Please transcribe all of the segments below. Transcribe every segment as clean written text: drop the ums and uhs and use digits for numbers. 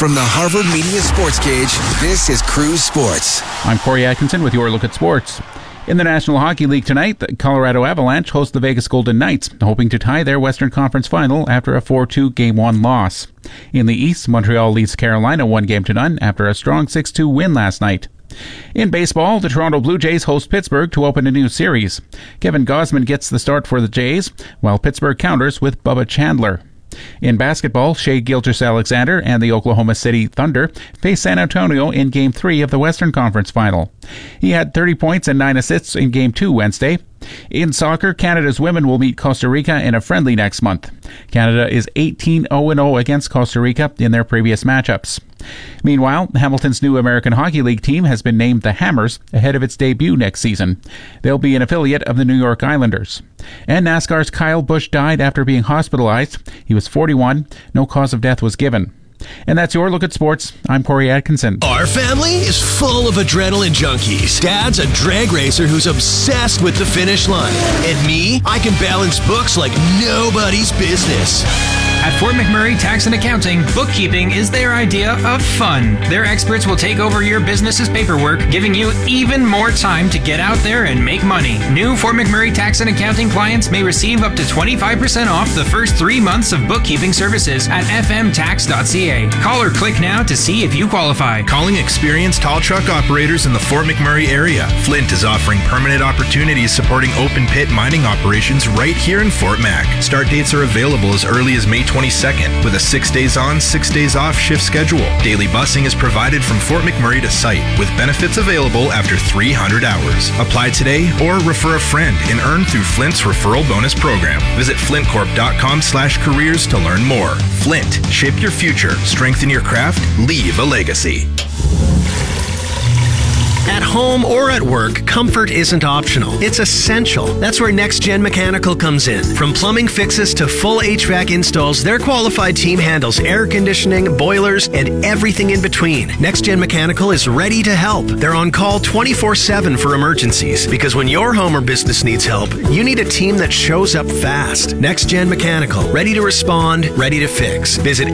From the Harvard Media Sports Cage, this is Cruise Sports. I'm Corey Atkinson with your look at sports. In the National Hockey League tonight, the Colorado Avalanche host the Vegas Golden Knights, hoping to tie their Western Conference final after a 4-2 Game 1 loss. In the East, Montreal leads Carolina 1-0 after a strong 6-2 win last night. In baseball, the Toronto Blue Jays host Pittsburgh to open a new series. Kevin Gausman gets the start for the Jays, while Pittsburgh counters with Bubba Chandler. In basketball, Shai Gilgeous-Alexander and the Oklahoma City Thunder face San Antonio in Game 3 of the Western Conference Final. He had 30 points and 9 assists in Game 2 Wednesday. In soccer, Canada's women will meet Costa Rica in a friendly next month. Canada is 18-0-0 against Costa Rica in their previous matchups. Meanwhile, Hamilton's new American Hockey League team has been named the Hammers ahead of its debut next season. They'll be an affiliate of the New York Islanders. And NASCAR's Kyle Busch died after being hospitalized. He was 41. No cause of death was given. And that's your look at sports. I'm Corey Atkinson. Our family is full of adrenaline junkies. Dad's a drag racer who's obsessed with the finish line. And me, I can balance books like nobody's business. At Fort McMurray Tax and Accounting, bookkeeping is their idea of fun. Their experts will take over your business's paperwork, giving you even more time to get out there and make money. New Fort McMurray Tax and Accounting clients may receive up to 25% off the first 3 months of bookkeeping services at fmtax.ca. Call or click now to see if you qualify. Calling experienced haul truck operators in the Fort McMurray area. Flint is offering permanent opportunities supporting open pit mining operations right here in Fort Mac. Start dates are available as early as May 22nd with a 6 days on, 6 days off shift schedule. Daily busing is provided from Fort McMurray to site with benefits available after 300 hours. Apply today or refer a friend and earn through Flint's referral bonus program. Visit flintcorp.com/careers to learn more. Flint, shape your future, strengthen your craft, leave a legacy. At home or at work, comfort isn't optional. It's essential. That's where Next Gen Mechanical comes in. From plumbing fixes to full HVAC installs, their qualified team handles air conditioning, boilers, and everything in between. Next Gen Mechanical is ready to help. They're on call 24/7 for emergencies. Because when your home or business needs help, you need a team that shows up fast. Next Gen Mechanical. Ready to respond, ready to fix. Visit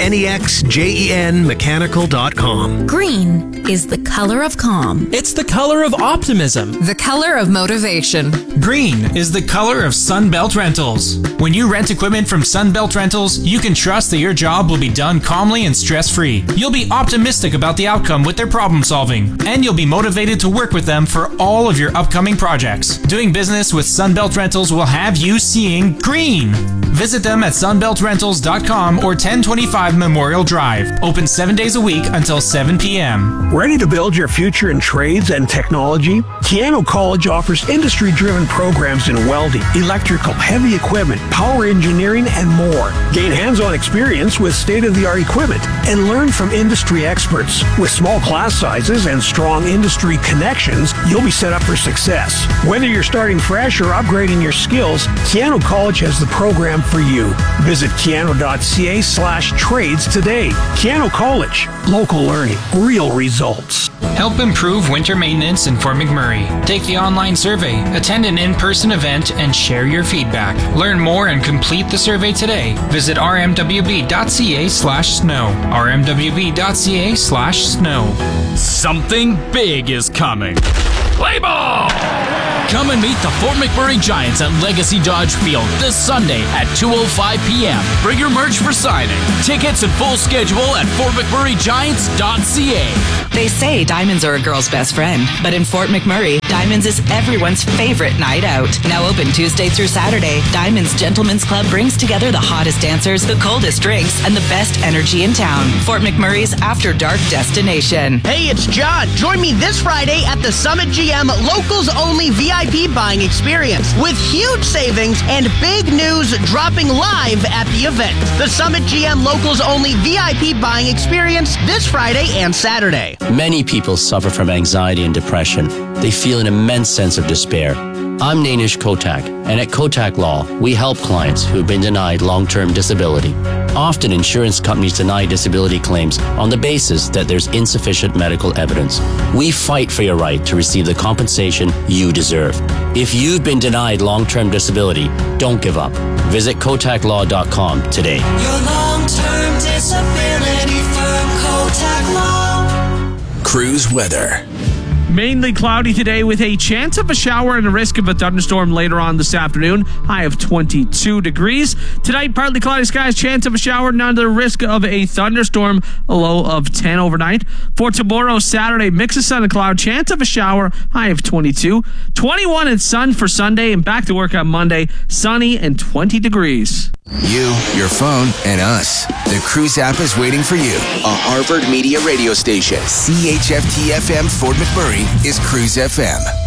nexgenmechanical.com. Green is the color of calm. It's the color of optimism. The color of motivation. Green is the color of Sunbelt Rentals. When you rent equipment from Sunbelt Rentals, you can trust that your job will be done calmly and stress-free. You'll be optimistic about the outcome with their problem solving, and you'll be motivated to work with them for all of your upcoming projects. Doing business with Sunbelt Rentals will have you seeing green. Visit them at sunbeltrentals.com or 1025 Memorial Drive. Open 7 days a week until 7 p.m. Ready to build your future in trades and technology? Keano College offers industry-driven programs in welding, electrical, heavy equipment, power engineering, and more. Gain hands-on experience with state-of-the-art equipment and learn from industry experts. With small class sizes and strong industry connections, you'll be set up for success. Whether you're starting fresh or upgrading your skills, Keano College has the program for you. Visit keano.ca/trades today. Keano College. Local learning. Real results. Help improve winter maintenance in Fort McMurray. Take the online survey, attend an in-person event, and share your feedback. Learn more and complete the survey today. Visit rmwb.ca/snow. rmwb.ca/snow. Something big is coming. Play ball! Come and meet the Fort McMurray Giants at Legacy Dodge Field this Sunday at 2:05 p.m. Bring your merch for signing. Tickets and full schedule at fortmcmurraygiants.ca. They say diamonds are a girl's best friend, but in Fort McMurray, Diamonds is everyone's favorite night out. Now open Tuesday through Saturday, Diamonds Gentlemen's Club brings together the hottest dancers, the coldest drinks, and the best energy in town. Fort McMurray's After Dark destination. Hey, it's John. Join me this Friday at the Summit GM Locals Only VIP buying experience with huge savings and big news dropping live at the event. The Summit GM Locals Only VIP buying experience this Friday and Saturday. Many people suffer from anxiety and depression. They feel an immense sense of despair. I'm Nainish Kotak, and at Kotak Law, we help clients who've been denied long-term disability. Often, insurance companies deny disability claims on the basis that there's insufficient medical evidence. We fight for your right to receive the compensation you deserve. If you've been denied long-term disability, don't give up. Visit kotaklaw.com today. Your long-term disability firm, Kotak. Cruise weather. Mainly cloudy today with a chance of a shower and a risk of a thunderstorm later on this afternoon. High of 22 degrees. Tonight, partly cloudy skies, chance of a shower, none of the risk of a thunderstorm, a low of 10 overnight. For tomorrow, Saturday, mix of sun and cloud, chance of a shower, high of 22. 21 and sun for Sunday, and back to work on Monday, sunny and 20 degrees. You, your phone, and us. The Cruise app is waiting for you. A Harvard Media radio station. CHFT-FM Fort McMurray is Cruise FM.